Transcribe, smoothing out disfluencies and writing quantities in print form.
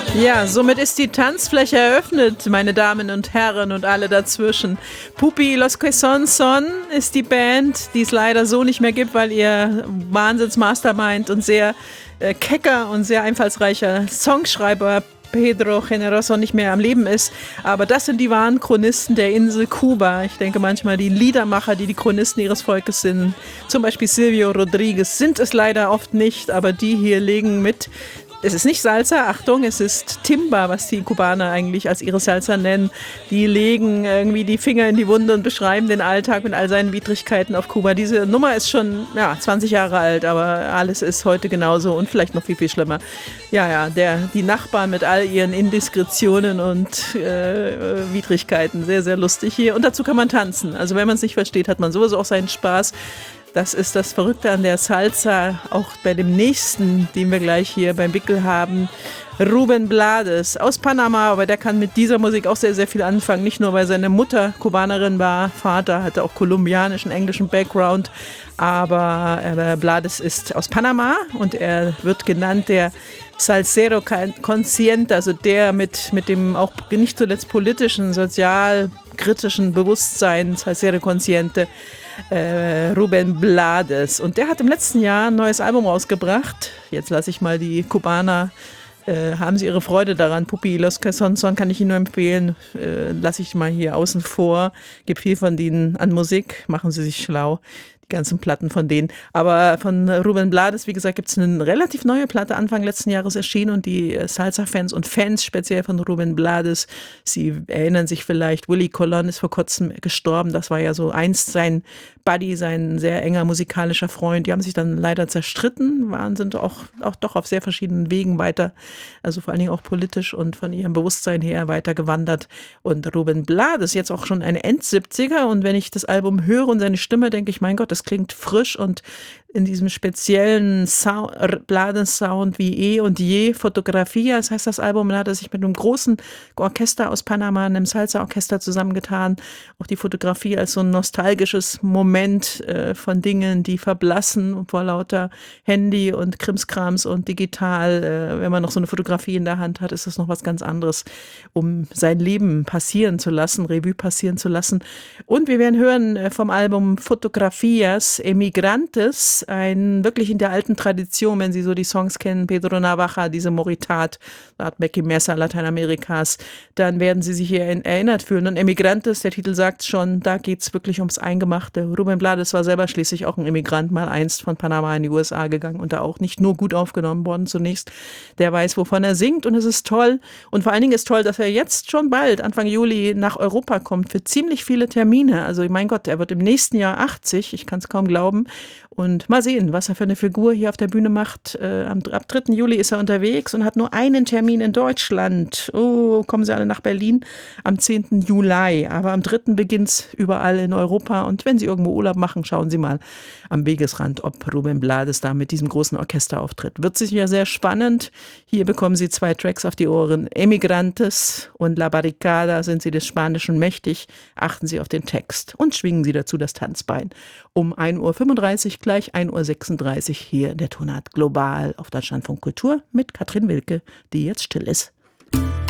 Ja, somit ist die Tanzfläche eröffnet, meine Damen und Herren und alle dazwischen. Pupi Los Que Son Son ist die Band, die es leider so nicht mehr gibt, weil ihr Wahnsinns-Mastermind und sehr kecker und sehr einfallsreicher Songschreiber Pedro Generoso nicht mehr am Leben ist. Aber das sind die wahren Chronisten der Insel Kuba. Ich denke manchmal, die Liedermacher, die die Chronisten ihres Volkes sind, zum Beispiel Silvio Rodriguez, sind es leider oft nicht, aber die hier legen mit. Es ist nicht Salsa, Achtung, es ist Timba, was die Kubaner eigentlich als ihre Salsa nennen. Die legen irgendwie die Finger in die Wunde und beschreiben den Alltag mit all seinen Widrigkeiten auf Kuba. Diese Nummer ist schon 20 Jahre alt, aber alles ist heute genauso und vielleicht noch viel, viel schlimmer. Die Nachbarn mit all ihren Indiskretionen und Widrigkeiten, sehr, sehr lustig hier. Und dazu kann man tanzen. Also wenn man es nicht versteht, hat man sowieso auch seinen Spaß. Das ist das Verrückte an der Salsa, auch bei dem nächsten, den wir gleich hier beim Wickel haben. Rubén Blades aus Panama, aber der kann mit dieser Musik auch sehr, sehr viel anfangen. Nicht nur, weil seine Mutter Kubanerin war, Vater hatte auch kolumbianischen, englischen Background, aber Blades ist aus Panama und er wird genannt der Salsero Consciente, also der mit dem auch nicht zuletzt politischen, sozialkritischen Bewusstsein, Salsero Consciente, Rubén Blades. Und der hat im letzten Jahr ein neues Album rausgebracht. Jetzt lasse ich mal die Kubaner, haben sie ihre Freude daran. Pupi Los Que Son Son kann ich Ihnen nur empfehlen. Lasse ich mal hier außen vor. Gibt viel von denen an Musik. Machen Sie sich schlau. Die ganzen Platten von denen. Aber von Rubén Blades, wie gesagt, gibt es eine relativ neue Platte Anfang letzten Jahres erschienen und die Salsa-Fans und Fans speziell von Rubén Blades, sie erinnern sich vielleicht, Willy Colón ist vor kurzem gestorben. Das war ja so einst sein Buddy, sein sehr enger musikalischer Freund. Die haben sich dann leider zerstritten, sind auch doch auf sehr verschiedenen Wegen weiter, also vor allen Dingen auch politisch und von ihrem Bewusstsein her weiter gewandert. Und Rubén Blades jetzt auch schon eine End-70er und wenn ich das Album höre und seine Stimme, denke ich, mein Gott, das klingt frisch und in diesem speziellen Blades-Sound wie eh und je Fotografia, das heißt das Album, da hat er sich mit einem großen Orchester aus Panama, einem Salsa-Orchester zusammengetan. Auch die Fotografie als so ein nostalgisches Moment von Dingen, die verblassen vor lauter Handy und Krimskrams und digital. Wenn man noch so eine Fotografie in der Hand hat, ist das noch was ganz anderes, um sein Leben passieren zu lassen, Revue passieren zu lassen. Und wir werden hören vom Album Fotografias Emigrantes, wirklich in der alten Tradition, wenn Sie so die Songs kennen, Pedro Navaja, diese Moritat, Art Becky Mesa Lateinamerikas, dann werden Sie sich hier erinnert fühlen. Und Emigrantes, der Titel sagt schon, da geht es wirklich ums Eingemachte. Rubén Blades war selber schließlich auch ein Emigrant, mal einst von Panama in die USA gegangen und da auch nicht nur gut aufgenommen worden zunächst. Der weiß, wovon er singt und es ist toll. Und vor allen Dingen ist toll, dass er jetzt schon bald, Anfang Juli, nach Europa kommt für ziemlich viele Termine. Also mein Gott, er wird im nächsten Jahr 80, ich kann es kaum glauben. Und mal sehen, was er für eine Figur hier auf der Bühne macht. Ab 3. Juli ist er unterwegs und hat nur einen Termin in Deutschland. Oh, kommen Sie alle nach Berlin am 10. Juli. Aber am 3. beginnt es überall in Europa. Und wenn Sie irgendwo Urlaub machen, schauen Sie mal am Wegesrand, ob Rubén Blades da mit diesem großen Orchester auftritt. Wird sicher sehr spannend. Hier bekommen Sie 2 Tracks auf die Ohren. Emigrantes und La Barricada, sind Sie des Spanischen mächtig. Achten Sie auf den Text und schwingen Sie dazu das Tanzbein. Um 1.35 Uhr gleich 1.36 Uhr hier in der Tonart Global auf Deutschlandfunk Kultur mit Katrin Wilke, die jetzt still ist.